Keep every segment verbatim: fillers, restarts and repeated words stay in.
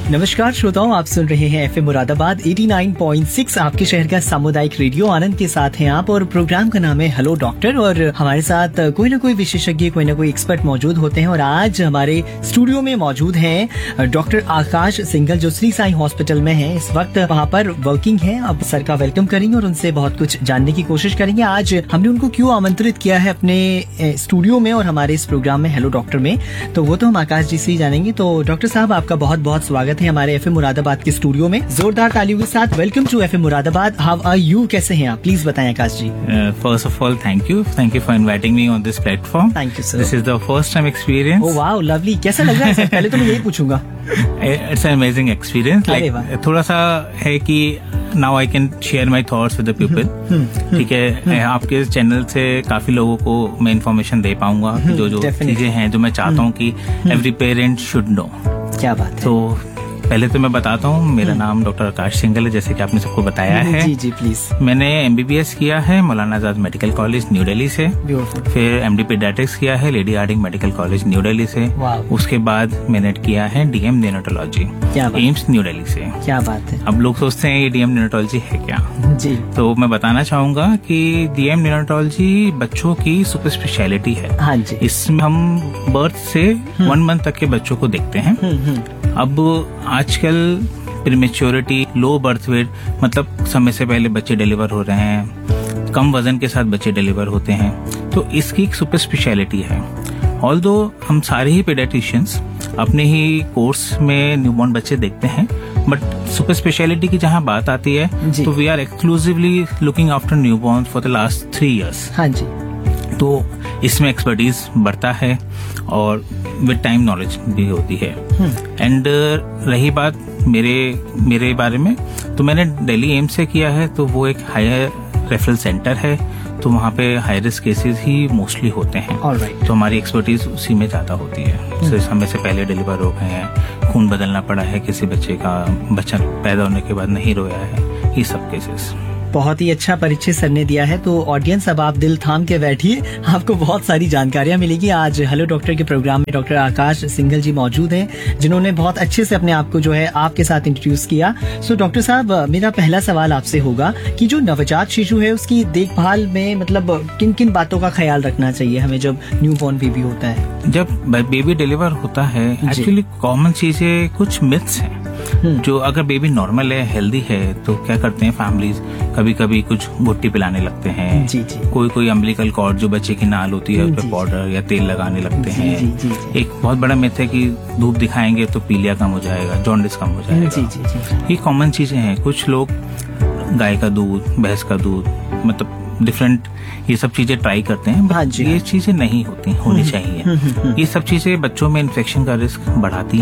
नमस्कार श्रोताओं, आप सुन रहे हैं एफएम मुरादाबाद नवासी पॉइंट छह, आपके शहर का सामुदायिक रेडियो। आनंद के साथ हैं आप और प्रोग्राम का नाम है हेलो डॉक्टर। और हमारे साथ कोई ना कोई विशेषज्ञ, कोई ना कोई एक्सपर्ट मौजूद होते हैं। और आज हमारे स्टूडियो में मौजूद हैं डॉक्टर आकाश सिंघल, जो श्री साई हॉस्पिटल में है, इस वक्त वहाँ पर वर्किंग है। अब सर का वेलकम करेंगे और उनसे बहुत कुछ जानने की कोशिश करेंगे। आज हमने उनको क्यों आमंत्रित किया है अपने स्टूडियो में और हमारे इस प्रोग्राम में हेलो डॉक्टर में, तो वो तो हम आकाश जी से ही जानेंगे। तो डॉक्टर साहब, आपका बहुत बहुत स्वागत है हमारे एफएम मुरादाबाद के स्टूडियो में। जोरदार तालियों के साथ welcome to FM Moradabad. How are you? कैसे हैं आप? प्लीज बताएं आकाश जी। First of all, thank you thank you for inviting me on this platform. Thank you sir. This is the first time experience. Oh wow, lovely. कैसा लग रहा है sir? पहले तो मैं यही पूछूंगा। It's an amazing experience. Like थोड़ा सा है कि now I can share my thoughts with the people. ठीक है, आपके चैनल से काफी लोगों को मैं इन्फॉर्मेशन दे पाऊंगा, जो जो चीजें हैं जो मैं चाहता हूँ कि एवरी पेरेंट शुड नो। क्या बात है। तो पहले तो मैं बताता हूँ, मेरा नाम डॉक्टर आकाश सिंघल है, जैसे कि आपने सबको बताया है। जी जी प्लीज। मैंने एमबीबीएस किया है Maulana Azad medical college new Delhi से। फिर एमडी पीडियाट्रिक्स किया है lady Hardinge medical college new Delhi से। उसके बाद मैंने किया है डीएम न्यूनेटोलॉजी एम्स न्यू दिल्ली से। क्या बात है। अब लोग सोचते हैं ये डीएम न्यूनेटोलॉजी है क्या? जी। तो मैं बताना चाहूंगा कि डीएम न्यूनेटोलॉजी बच्चों की सुपर स्पेशलिटी है। हाँ जी। इसमें हम बर्थ से वन मंथ तक के बच्चों को देखते हैं। अब आजकल प्रीमेच्योरिटी, लो बर्थ वेट, मतलब समय से पहले बच्चे डिलीवर हो रहे हैं, कम वजन के साथ बच्चे डिलीवर होते हैं, तो इसकी एक सुपर स्पेशलिटी है। ऑल्दो हम सारे ही पीडियाट्रिशियंस अपने ही कोर्स में न्यूबॉर्न बच्चे देखते हैं, बट सुपर स्पेशलिटी की जहाँ बात आती है तो we are exclusively looking after newborn for the last three years. हाँ जी। तो इसमें एक्सपर्टीज बढ़ता है और विद टाइम नॉलेज भी होती है। एंड uh, रही बात मेरे मेरे बारे में, तो मैंने दिल्ली एम्स से किया है, तो वो एक हायर रेफरल सेंटर है, तो वहाँ पे हाई रिस्क केसेस ही मोस्टली होते हैं। right. तो हमारी एक्सपर्टीज उसी में ज्यादा होती है। so, समय से पहले डिलीवर हो गए हैं, खून बदलना पड़ा है किसी बच्चे का, बच्चा पैदा होने के बाद नहीं रोया है, ये सब केसेस। बहुत ही अच्छा परिचय सर ने दिया है। तो ऑडियंस, अब आप दिल थाम के बैठिए, आपको बहुत सारी जानकारियां मिलेगी। आज हेलो डॉक्टर के प्रोग्राम में डॉक्टर आकाश सिंघल जी मौजूद हैं, जिन्होंने बहुत अच्छे से अपने आप को जो है आपके साथ इंट्रोड्यूस किया। सो डॉक्टर साहब, मेरा पहला सवाल आपसे होगा कि जो नवजात शिशु है उसकी देखभाल में मतलब किन किन बातों का ख्याल रखना चाहिए हमें जब न्यूबॉर्न बेबी होता है? जब बेबी डिलीवर होता है, एक्चुअली कॉमन चीजें कुछ मिथ्स हैं। जो अगर बेबी नॉर्मल है, हेल्दी है, तो क्या करते हैं फैमिलीज, कभी कभी कुछ घुट्टी पिलाने लगते हैं। जी जी। कोई कोई अम्बिलिकल कॉर्ड जो बच्चे की नाल होती है उस पर पाउडर या तेल लगाने लगते जी, हैं। जी, जी, जी। एक बहुत बड़ा मिथ है कि धूप दिखाएंगे तो पीलिया कम हो जाएगा, जॉन्डिस कम हो जाएगा। जी, जी, जी। ये कॉमन चीजें हैं। कुछ लोग गाय का दूध, भैंस का दूध, मतलब डिफरेंट ये सब चीजें ट्राई करते हैं, हाँ ये चीजें नहीं होती होनी चाहिए। ये सब चीजें बच्चों में इन्फेक्शन का रिस्क बढ़ाती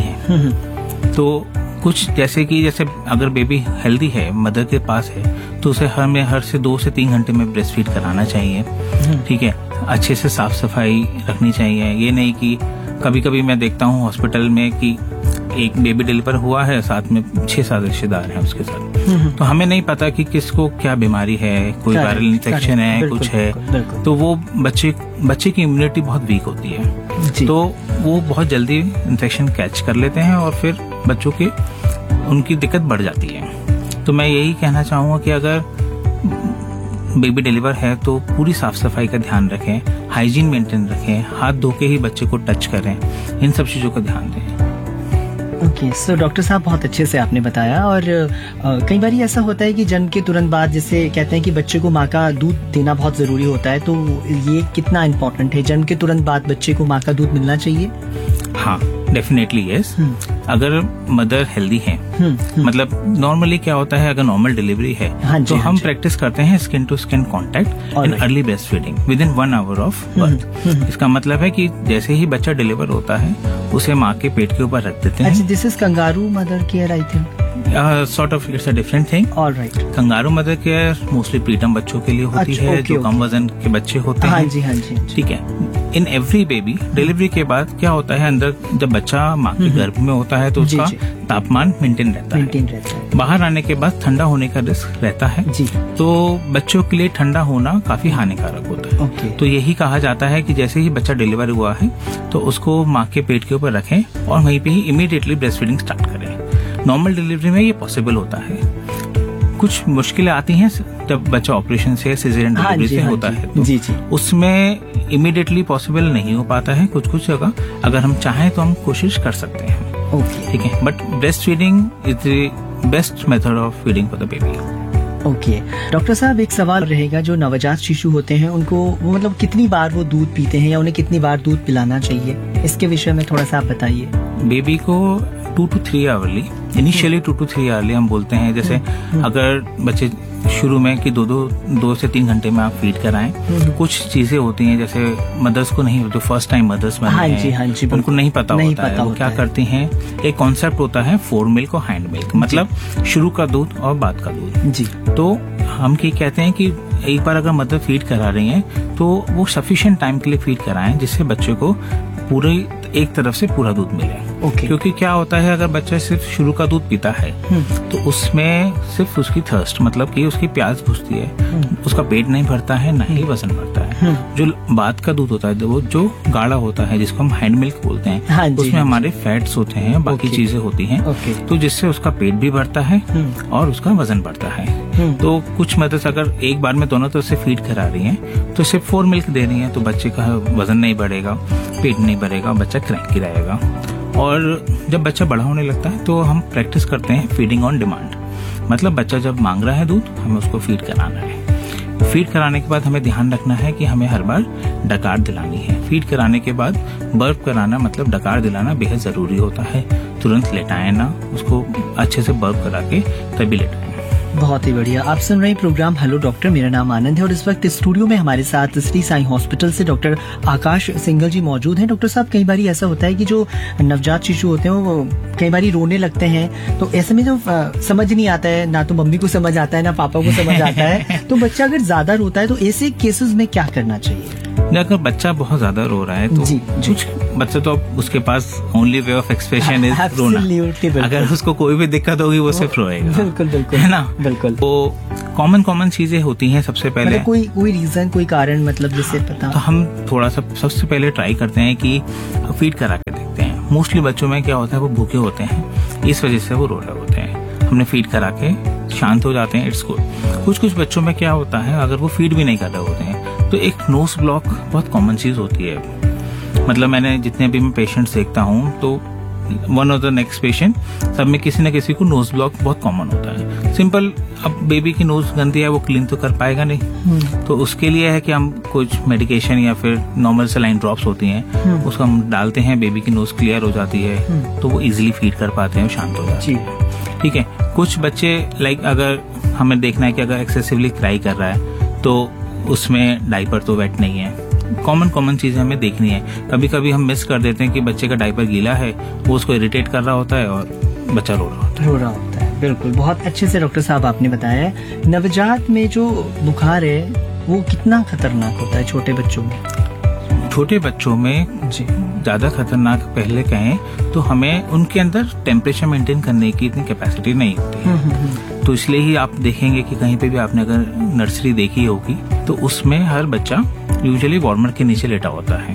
हैं। तो कुछ जैसे कि जैसे अगर बेबी हेल्दी है, मदर के पास है, तो उसे हर में हर से दो से तीन घंटे में ब्रेस्ट फीड कराना चाहिए। ठीक है, अच्छे से साफ सफाई रखनी चाहिए। ये नहीं कि कभी कभी मैं देखता हूँ हॉस्पिटल में कि एक बेबी डिलीवर हुआ है, साथ में छह सात रिश्तेदार हैं उसके साथ, तो हमें नहीं पता कि किसको क्या बीमारी है, कोई वायरल इन्फेक्शन है, कुछ है, तो वो बच्चे बच्चे की इम्यूनिटी बहुत वीक होती है, तो वो बहुत जल्दी इन्फेक्शन कैच कर लेते हैं और फिर बच्चों की उनकी दिक्कत बढ़ जाती है। तो मैं यही कहना चाहूंगा कि अगर बेबी डिलीवर है तो पूरी साफ सफाई का ध्यान रखें, हाइजीन मेंटेन रखें, हाथ धो के ही बच्चे को टच करें, इन सब चीजों का ध्यान दें। ओके, सो डॉक्टर साहब बहुत अच्छे से आपने बताया। और आ, कई बार ऐसा होता है कि जन्म के तुरंत बाद, जैसे कहते हैं कि बच्चे को माँ का दूध देना बहुत जरूरी होता है, तो ये कितना इम्पोर्टेंट है? जन्म के तुरंत बाद बच्चे को माँ का दूध मिलना चाहिए? हाँ, डेफिनेटली यस। अगर मदर हेल्दी है, मतलब नॉर्मली क्या होता है, अगर नॉर्मल डिलीवरी है, हाँ तो हम प्रैक्टिस करते हैं skin to skin contact in early breast feeding with in one hour of birth. इसका मतलब है कि जैसे ही बच्चा डिलीवर होता है उसे माँ के पेट के ऊपर रख देते हैं। अच्छा, this is kangaroo mother care I think. Sort of it's a different thing. Alright. Kangaroo mother care mostly preterm बच्चों के लिए होती अच्छा, है, okay, जो okay. कम वजन के बच्चे होते हैं। हाँ जी, हाँ जी, हाँ जी। ठीक है, इन एवरी बेबी डिलीवरी के बाद क्या होता है, अंदर जब बच्चा माँ के गर्भ में होता है तो उसका तापमान मेंटेन रहता है, रहता है। बाहर आने के बाद ठंडा होने का रिस्क रहता है जी। तो बच्चों के लिए ठंडा होना काफी हानिकारक होता है। okay. तो यही कहा जाता है कि जैसे ही बच्चा डिलीवर हुआ है तो उसको माँ के पेट के ऊपर रखें और वहीं पे ही इमीडिएटली ब्रेस्ट फीडिंग स्टार्ट करें। नॉर्मल डिलीवरी में ये पॉसिबल होता है। कुछ मुश्किलें आती हैं जब बच्चा ऑपरेशन से सिजेरियन डिलीवरी से होता है, तो जी जी। उसमें इमीडिएटली पॉसिबल नहीं हो पाता है। कुछ कुछ जगह अगर हम चाहें तो हम कोशिश कर सकते हैं, ओके ठीक है। But breast feeding is the best method of feeding for the baby. Okay doctor साहब, एक सवाल रहेगा, जो नवजात शिशु होते हैं उनको वो मतलब कितनी बार वो दूध पीते हैं या उन्हें कितनी बार दूध पिलाना चाहिए, इसके विषय में थोड़ा सा आप बताइए। बेबी को to to three hourly, initially to to three hourly हम बोलते हैं। जैसे अगर बच्चे शुरू में कि दो दो दो से तीन घंटे में आप फीड कराएं। कुछ चीजें होती हैं जैसे मदर्स को नहीं, जो फर्स्ट टाइम मदर्स बने हाँ जी, हाँ जी, उनको नहीं पता नहीं होता पता है। वो होता क्या है। करती हैं, एक कॉन्सेप्ट होता है फोर मिल्क और हैंड मिल्क, मतलब शुरू का दूध और बाद का दूध जी। तो हम क्या कहते हैं कि एक बार अगर मदर फीड करा रही है तो वो सफिशिएंट टाइम के लिए फीड कराएं, जिससे बच्चे को पूरी एक तरफ से पूरा दूध मिले। ओके। क्योंकि क्या होता है, अगर बच्चा सिर्फ शुरू का दूध पीता है तो उसमें सिर्फ उसकी थर्स्ट, मतलब कि उसकी प्यास बुझती है, उसका पेट नहीं भरता है, ना ही वजन बढ़ता है। जो बाद का दूध होता है वो जो गाढ़ा होता है, जिसको हम हैंड मिल्क बोलते हैं, हाँ जी, उसमें हाँ हमारे फैट्स होते हैं, बाकी चीजें होती हैं, तो जिससे उसका पेट भी भरता है और उसका वजन बढ़ता है। तो कुछ मदर्स अगर एक बार में दोनों तरफ से फीड करा रही हैं तो सिर्फ फोर मिल्क दे रही हैं, तो बच्चे का वजन नहीं बढ़ेगा, पेट नहीं भरेगा, बच्चा क्रैंकी रहेगा। और जब बच्चा बड़ा होने लगता है तो हम प्रैक्टिस करते हैं फीडिंग ऑन डिमांड, मतलब बच्चा जब मांग रहा है दूध, हमें उसको फीड कराना है। फीड कराने के बाद हमें ध्यान रखना है कि हमें हर बार डकार दिलानी है। फीड कराने के बाद बर्प कराना, मतलब डकार दिलाना बेहद जरूरी होता है। तुरंत लेटाएं ना, उसको अच्छे से बर्प करा के तभी लेटाएं। बहुत ही बढ़िया। आप सुन रहे हैं प्रोग्राम हेलो डॉक्टर, मेरा नाम आनंद है और इस वक्त स्टूडियो में हमारे साथ श्री साई हॉस्पिटल से डॉक्टर आकाश सिंघल जी मौजूद हैं। डॉक्टर साहब, कई बार ऐसा होता है कि जो नवजात शिशु होते हैं वो कई बार रोने लगते हैं, तो ऐसे में जो समझ नहीं आता है, ना तो मम्मी को समझ आता है ना पापा को समझ आता है, तो बच्चा अगर ज्यादा रोता है तो ऐसे केसेस में क्या करना चाहिए? अगर बच्चा बहुत ज्यादा रो रहा है तो जी, जी. कुछ बच्चे तो उसके पास only way of expression is रोना। अगर उसको कोई भी दिक्कत होगी वो सिर्फ रोएगा। बिल्कुल बिल्कुल, है ना, बिल्कुल। तो कॉमन कॉमन चीजें होती हैं। सबसे पहले मतलब कोई कोई रीजन, कोई कारण, मतलब जिससे पता, तो हम थोड़ा सा सबसे पहले ट्राई करते हैं कि फीड करा के देखते हैं। मोस्टली बच्चों में क्या होता है, वो भूखे होते हैं, इस वजह से वो रो रहे होते हैं। हमने फीड करा के शांत हो जाते हैं, इट्स गुड। कुछ कुछ बच्चों में क्या होता है, अगर वो फीड भी नहीं कर रहे होते हैं तो एक नोज ब्लॉक बहुत कॉमन चीज होती है। मतलब मैंने जितने भी मैं पेशेंट्स देखता हूँ तो one of the next patient, सब में किसी न किसी को नोज ब्लॉक बहुत कॉमन होता है। सिंपल, अब बेबी की नोज गंदी है, वो क्लीन तो कर पाएगा नहीं, तो उसके लिए है कि हम कुछ मेडिकेशन या फिर नॉर्मल सलाइन ड्रॉप्स होती हैं, उसको हम डालते हैं, बेबी की नोज क्लियर हो जाती है, तो वो इजिली फीड कर पाते हैं, शांत हो जाते हैं। ठीक है। कुछ बच्चे लाइक अगर हमें देखना है कि अगर एक्सेसिवली क्राई कर रहा है तो उसमें डायपर तो वेट नहीं है। कॉमन कॉमन चीजें हमें देखनी है। कभी कभी हम मिस कर देते हैं कि बच्चे का डायपर गीला है, वो उसको इरिटेट कर रहा होता है और बच्चा रो रहा होता है रो रहा होता है बिल्कुल, बहुत अच्छे से डॉक्टर साहब आपने बताया है। नवजात में जो बुखार है वो कितना खतरनाक होता है छोटे बच्चों में? छोटे बच्चों में जी ज्यादा खतरनाक पहले कहें तो हमें उनके अंदर टेम्परेचर मेंटेन करने की इतनी कैपेसिटी नहीं होती है। तो इसलिए ही आप देखेंगे कि कहीं पे भी आपने अगर नर्सरी देखी होगी तो उसमें हर बच्चा यूजुअली वार्मर के नीचे लेटा होता है।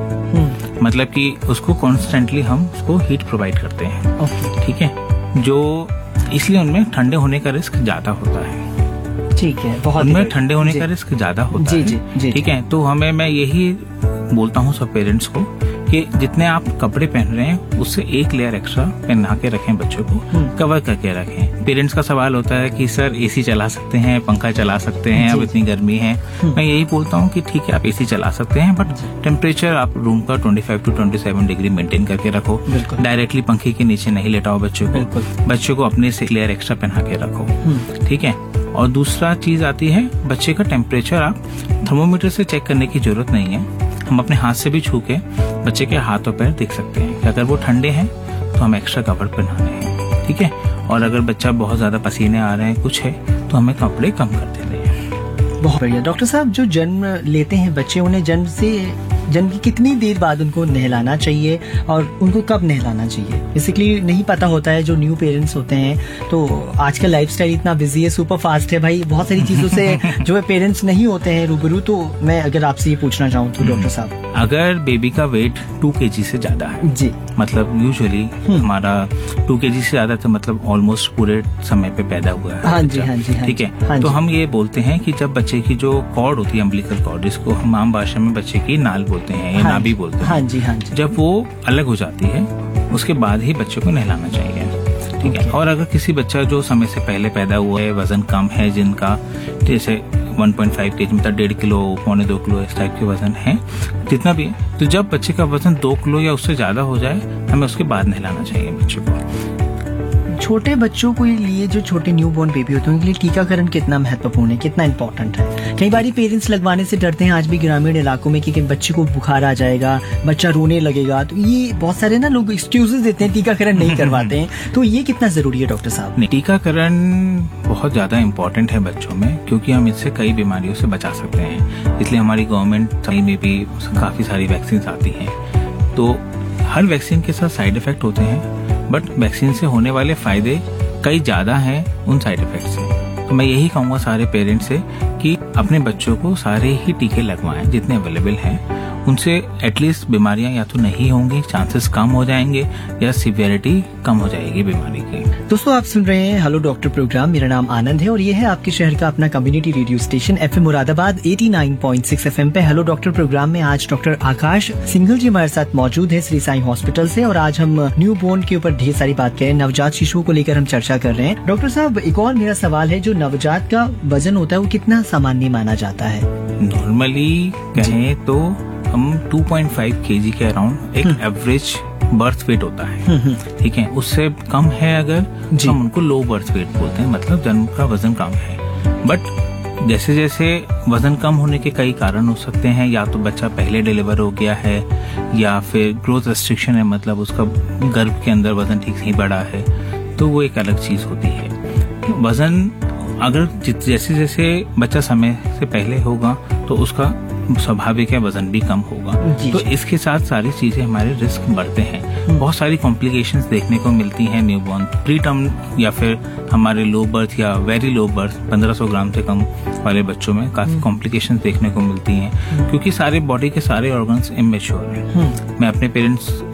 मतलब कि उसको कॉन्स्टेंटली हम उसको हीट प्रोवाइड करते हैं। ठीक है, जो इसलिए उनमें ठंडे होने का रिस्क ज्यादा होता है। ठीक है, बहुत उनमें ठंडे होने का रिस्क ज्यादा होता जी, है। जी, जी, ठीक है, तो हमें मैं यही बोलता हूँ सब पेरेंट्स को कि जितने आप कपड़े पहन रहे हैं उससे एक लेयर एक्स्ट्रा पहना के रखें, बच्चों को कवर करके रखें। पेरेंट्स का सवाल होता है कि सर एसी चला सकते हैं, पंखा चला सकते हैं, अब इतनी गर्मी है। मैं यही बोलता हूँ कि ठीक है, आप एसी चला सकते हैं, बट टेम्परेचर आप रूम का पच्चीस टू सत्ताईस डिग्री मेंटेन करके रखो। डायरेक्टली पंखे के नीचे नहीं लेटाओ बच्चों को, बच्चों को अपने से लेयर एक्स्ट्रा पहना के रखो। ठीक है। और दूसरा चीज आती है, बच्चे का टेम्परेचर आप थर्मोमीटर से चेक करने की जरूरत नहीं है। हम अपने हाथ से भी छू के बच्चे के हाथ और पैर देख सकते हैं कि अगर वो ठंडे हैं तो हम एक्स्ट्रा कपड़े पहनाने हैं। ठीक है। और अगर बच्चा बहुत ज्यादा पसीने आ रहे हैं, कुछ है, तो हमें कपड़े कम कर देने हैं। बहुत बढ़िया। डॉक्टर साहब, जो जन्म लेते हैं बच्चे, उन्हें जन्म से जन्म की कितनी देर बाद उनको नहलाना चाहिए और उनको कब नहलाना चाहिए? बेसिकली नहीं पता होता है जो न्यू पेरेंट्स होते हैं, तो आजकल लाइफस्टाइल इतना बिजी है, सुपर फास्ट है भाई, बहुत सारी चीजों से जो है पेरेंट्स नहीं होते हैं रूबरू। तो मैं अगर आपसे ये पूछना चाहूँ तो डॉक्टर साहब, अगर बेबी का वेट टू केजी से ज्यादा है, जी, मतलब यूजुअली हमारा टू के जी से ज्यादा तो मतलब ऑलमोस्ट पूरे समय पे पैदा हुआ है। हाँ जी, हाँ जी, हाँ ठीक जी, है। हाँ तो जी। हम ये बोलते हैं कि जब बच्चे की जो कॉर्ड होती है, अम्बिलिकल कॉर्ड, जिसको हम आम भाषा में बच्चे की नाल बोलते हैं या हाँ नाभि जी, बोलते हैं, हाँ जी, हाँ जी। जब वो अलग हो जाती है उसके बाद ही बच्चे को नहलाना चाहिए। ठीक है। और अगर किसी बच्चा जो समय से पहले पैदा हुआ है, वजन कम है, जिनका जैसे वन पॉइंट फाइव केजी मतलब डेढ़ किलो पौने दो किलो इस टाइप के वजन है, जितना भी है, तो जब बच्चे का वजन दो किलो या उससे ज्यादा हो जाए हमें उसके बाद नहलाना चाहिए बच्चे को। छोटे बच्चों के लिए, जो छोटे न्यू बॉर्न बेबी होते हैं, उनके लिए टीकाकरण कितना महत्वपूर्ण है, कितना इम्पोर्टेंट है? कई बार पेरेंट्स लगवाने से डरते हैं आज भी ग्रामीण इलाकों में कि, कि बच्चे को बुखार आ जाएगा, बच्चा रोने लगेगा, तो ये बहुत सारे ना लोग एक्सक्यूजेस देते हैं, टीकाकरण नहीं करवाते हैं। तो ये कितना जरूरी है डॉक्टर साहब? टीकाकरण बहुत ज्यादा इम्पोर्टेंट है बच्चों में, क्योंकि हम इससे कई बीमारियों से बचा सकते हैं। इसलिए हमारी गवर्नमेंट में भी काफी सारी वैक्सीन आती हैं। तो हर वैक्सीन के साथ साइड इफेक्ट होते हैं, बट वैक्सीन से होने वाले फायदे कई ज्यादा हैं उन साइड इफेक्ट से। तो मैं यही कहूंगा सारे पेरेंट्स से कि अपने बच्चों को सारे ही टीके लगवाएं जितने अवेलेबल हैं। उनसे एटलीस्ट बीमारियां या तो नहीं होंगी, चांसेस कम हो जाएंगे, या सिवियरिटी कम हो जाएगी बीमारी की। दोस्तों, आप सुन रहे हैं हेलो डॉक्टर प्रोग्राम। मेरा नाम आनंद है और ये है आपके शहर का अपना community radio station FM Moradabad eighty nine point six FM पे। हेलो डॉक्टर प्रोग्राम में आज डॉक्टर आकाश सिंघल जी हमारे साथ मौजूद है श्री साई हॉस्पिटल से, और आज हम न्यू बोर्न के ऊपर ढेर सारी बात करें, नवजात शिशुओं को लेकर हम चर्चा कर रहे हैं। डॉक्टर साहब, एक और मेरा सवाल है, जो नवजात का वजन होता है वो कितना सामान्य माना जाता है? नॉर्मली कहें तो हम टू पॉइंट फाइव केजी के अराउंड एक एवरेज बर्थ वेट होता है। ठीक है। उससे कम है अगर हम उनको लो बर्थ वेट बोलते हैं, मतलब जन्म का वजन कम है। बट जैसे जैसे वजन कम होने के कई कारण हो सकते हैं, या तो बच्चा पहले डिलीवर हो गया है, या फिर ग्रोथ रेस्ट्रिक्शन है, मतलब उसका गर्भ के अंदर वजन ठीक से नहीं बढ़ा है, तो वो एक अलग चीज होती है। वजन अगर जैसे जैसे बच्चा समय से पहले होगा तो उसका स्वाभाविक है वजन भी कम होगा। तो इसके साथ सारी चीजें हमारे रिस्क बढ़ते हैं। बहुत सारी कॉम्प्लिकेशंस देखने को मिलती हैं न्यूबॉर्न प्री टर्म या फिर हमारे लो बर्थ या वेरी लो बर्थ पंद्रह सौ ग्राम से कम वाले बच्चों में काफी कॉम्प्लिकेशंस देखने को मिलती हैं, क्योंकि सारे बॉडी के सारे ऑर्गन्स इमेच्योर हैं। मैं अपने पेरेंट्स